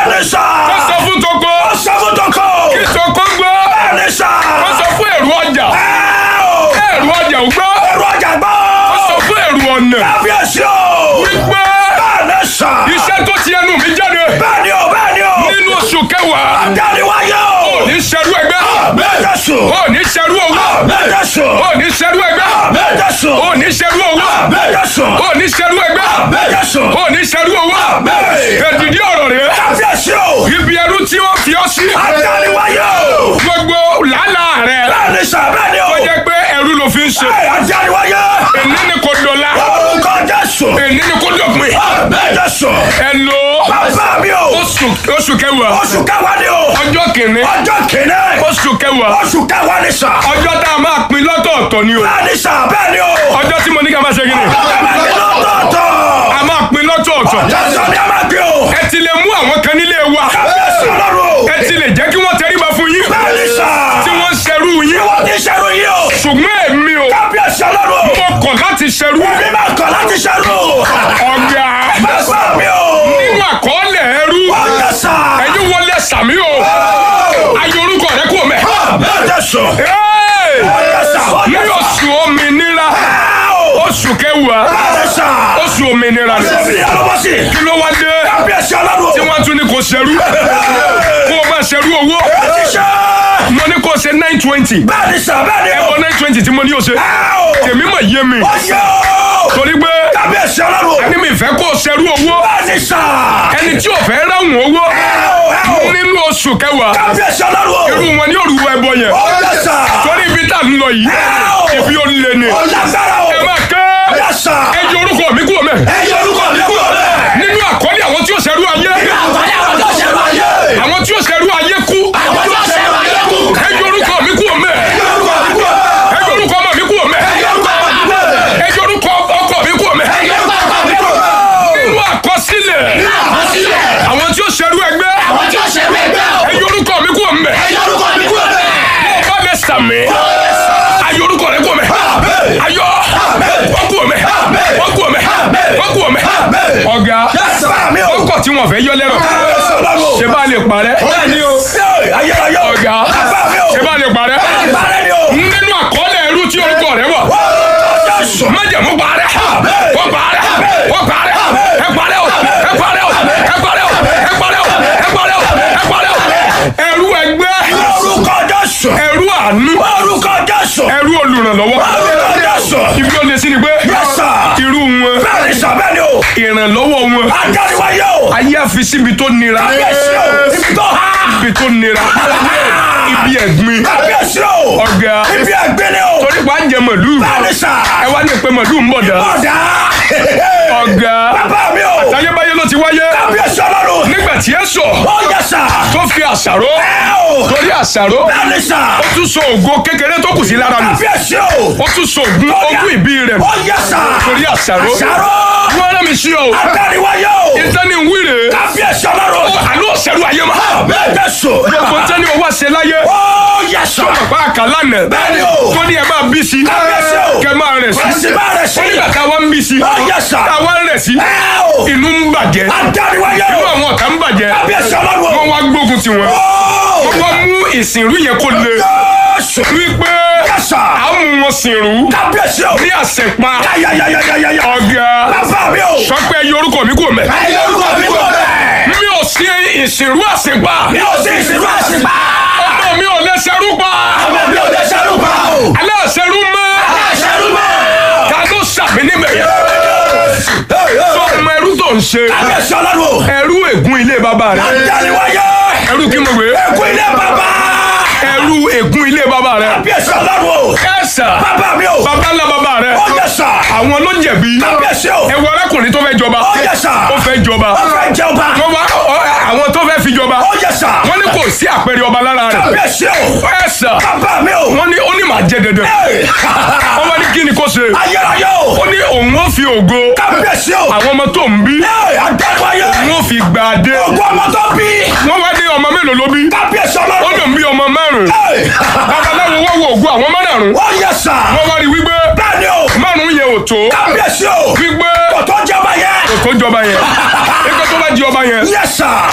Bẹ́ẹ̀ni sà. Ó sọ fún toko. Ó sọ fún toko. Kí toko gbọ́. Bẹ́ẹ̀ni sà. Ó sọ fún èrò ọjà. Èrò ọjà ò gbọ́. Èrò ọjà gbọ́. Ó sọ fún èrò ọ̀nà. Kábíyèsí o. Wípé Bẹ́ẹ̀ni sà. iṣẹ́ tó ti ẹnu mi jáde. Bẹ́ẹ̀ni o, bẹ́ẹ̀ni o. Nínú oṣù kẹwàá. Àdániwáyé o. Ó ní ṣerú ẹgbẹ́. Bẹ́ẹ̀ni Ó ní ṣerú owó. Bẹ́ẹ̀ni Ó ní ṣerú ẹgbẹ́. Bẹ́ẹ̀ni Ó ní ṣerú owó. Bẹ́ẹ̀ni Ó ní ṣerú ẹgbẹ́. Bẹ́ẹ̀ni Ó ní ṣerú owó. Èdìdí ọ̀rọ̀ rẹ̀. Kábíyèsí o. Ibi ẹrú tí wọ́n fi ọ́ sí. Àdániwáyé o. Gbogbo làálàá rẹ̀. Bẹ́ẹ̀ni sà, bẹ́ẹ̀ni o. Ó jẹ́ pé ẹrú ló fi ń ṣe. Àdániwáyé. Èní ni kò dọ̀la. Orúkọ Jésù. Èní ni kò dọ̀gbìn. Jésù. Ẹ lo Bàbá mi o. oṣù kẹwàá. Oṣù kẹwàá ni o. Ọjọ́ kìíní. Ọjọ́ kìíní. Oṣù kẹwàá. Oṣù kẹwàá ni sà. Ọjọ́ tá a máa pín lọ́tọ̀ọ̀tọ̀ ni o. Bẹ́ẹ̀ni sà, bẹ́ẹ̀ni o. Ọjọ́ tí mo ní ká máa ṣe kí ni. Lọ́tọ̀ọ̀tọ̀. A máa pín lọ́tọ̀ọ̀tọ̀. Jésù ni a máa gbé o. Ẹ ti lè mú àwọn kan nílé wa. Kábíyèsí Ọlọ́run o. Ẹ ti lè jẹ́ kí wọ́n tẹríba fún yín. Bẹ́ẹ̀ni sà. Tí wọ́n ń ṣerú yín. Wọ́n ti ṣerú yìí o. Ṣùgbọ́n èmi o. Kábíyèsí Ọlọ́run o. Mo kọ̀ láti ṣerú. Mi máa kọ̀ láti ṣerú. Ọ̀gá. Bàbá mi o. Nínú àkọọ́lẹ̀ ẹrú. Ọjọ́ sà. Ẹ̀yin wọlé sàmí o. Ayé orúkọ rẹ kú mẹ́. Jésù. Hey! Ọjọ́ sà. Ní oṣù òmìnira. Oṣù kẹwàá. Bẹ́ẹ̀ni sà. Oṣù òmìnira ni. Kí ló wá dé? Kábíyèsí Ọlọ́run o. Tí wọ́n tún ní kò ṣerú. Kó o bá ṣerú owó. Ti ṣe. Mo ní kó o ṣe 920. Bẹ́ẹ̀ni sà, bẹ́ẹ̀ni o. Ẹ̀bọ 920 tí mo ní o ṣe. Tèmi mọ̀ yé mi. Ọjọ́. Torí pé Kábíyèsí Ọlọ́run o. ẹni mi fẹ́ kó o ṣerú owó. Bẹ́ẹ̀ni sà. Ẹni tí ò fẹ́ ráhùn owó. Nínú oṣù kẹwàá. Kábíyèsí Ọlọ́run o. Irú wọn ní òrùwọ ẹbọ yẹn. Ọjọ́ sà. Torí ibi tá a ń lọ yìí. Ibi ó lé ni. Ọlágbára o. Ẹ máa ké. Ọjọ́ sà. Ẹ yọ orúkọ mi kúrò mẹ́. Ẹ yọ orúkọ mi kúrò bẹ́ẹ̀. Nínú àkọlé àwọn tí ó ṣerú ayé. Àkọlé àwọn tó ṣerú ayé. Àwọn tí ó ṣerú ayé kú. Àwọn tó ṣerú ayé kú. Ẹ yọ orúkọ mi kúrò mẹ́. Ẹ yọ orúkọ mi kúrò bẹ́ẹ̀. Ẹ yọ orúkọ ọmọ mi kúrò mẹ́. Ẹ yọ orúkọ mi kúrò bẹ́ẹ̀. Ẹ yọ orúkọ ọkọ mi kúrò mẹ́. Ẹ yọ orúkọ mi kúrò bẹ́ẹ̀. Nínú àkọsílẹ̀. Àkọsílẹ̀. Àwọn tí ó ṣerú ẹgbẹ́. Àwọn tí ó ṣerú ẹgbẹ́ o. Ẹ yọ orúkọ mi kúrò mẹ́. Ẹ yọ orúkọ mi kúrò bẹ́ẹ̀. Bá lè sàmì. Ayọ̀ orúkọ rẹ̀ kúrò mẹ́. Ayọ̀. Wọ́n kúrò mẹ́. Wọ́n kúrò mẹ́. Wọ́n kúrò mẹ́. Ọ̀gá. Ọkọ̀ tí wọ́n fẹ́ yọ lẹ́rọ̀. Ṣé bá lè parẹ́? Ọ̀gá. Ṣé bá lè parẹ́? Nínú àkọọ́lẹ̀ ẹrú tí orúkọ rẹ̀ wà. Májẹ̀mú parẹ́. Wọ́n parẹ́. Wọ́n parẹ́. Ẹ parẹ́ o. Ẹ parẹ́ o. Ẹ parẹ́ o. Ẹ parẹ́ o. Ẹ parẹ́ o. Ẹ parẹ́ o. Ẹrú ẹgbẹ́. Ẹrú àánú. Ẹrú olùrànlọ́wọ́. Ibi ó lè sí ni pé. Irú wọn. Ìrànlọ́wọ́ wọn. Ayé àfi síbi tó nira. Ibi tó nira. Ibi ẹ̀gbin. Ọ̀gá. Torí pa ń jẹ màlúù. Ẹ wá ní pé màlúù ń bọ̀ dá. Ọ̀gá. Àtayébáyé ló ti wáyé. Nígbà tí ẹ sọ. Tó fi àṣàrò. Torí àṣàrò. Ó tún sọ ògo kékeré tó kù sí lára nù. Ó tún sọ ogún ìbí rẹ̀. Torí àṣàrò. Wọ́n rán mi sí ọ. Ìtẹ́ni ń wíre. Àlọ́ òṣèlú ayé ma. Gbogbo tẹ́ni owó àṣẹ láyé. Bàbá àkàlà nẹ̀. Tó ní ẹ máa bí sí. Kẹ máa rẹ̀ sí. Ó nígbà táwa ń bí sí. Táwa ń rẹ̀ sí. Inú ń bàjẹ́. Inú àwọn ọ̀tá ń bàjẹ́. Wọ́n wá gbógun ti wọn. Wọ́n wá mú ìsìnrú yẹn kó le. Wípé a mú wọn sìnrú. Ní àṣẹpa. Ọ̀gá. Sọ pé ẹ yọ orúkọ mi kúrò mẹ́. Mi ò sí ìsìnrú àṣẹpa. Ọmọ mi ò lè ṣerú pa. Aláṣẹrú mọ́. Ta ló ṣàmì níbẹ̀ yẹn? Sọ ọmọ ẹrú tó ń ṣe. Ẹrú ègún ilé bàbá rẹ̀. Ẹrú kí mo gbé? Ẹrú ègún ilé bàbá rẹ̀. Ẹ̀sà. Bàbá ńlá bàbá rẹ̀. Àwọn ló jẹ̀bi. Ẹ̀wọ̀ arákùnrin tó fẹ́ jọba. Ó fẹ́ jọba. Àwọn tó fẹ́ fi jọba. Wọ́n ní kò sí àpẹẹrẹ ọba lára rẹ̀. Ẹ̀sà. Wọ́n ní ó ní màá jẹ dandan. Wọ́n wá ní kí ni kò ṣe. Ó ní òun ó fi ògo. Àwọn ọmọ tó ń bí. Òun ó fi gba adé. Wọ́n wá ní ọmọ mélòó ló bí. Ó dùn bí ọmọ márùn-ún. Babaláwo wọ́n wo ògo àwọn márùn-ún. Wọ́n wá rí wípé márùn-ún yẹn ò tó. Wípé kò tó jọba yẹn. Ikọ̀ tó bá jí ọba yẹn.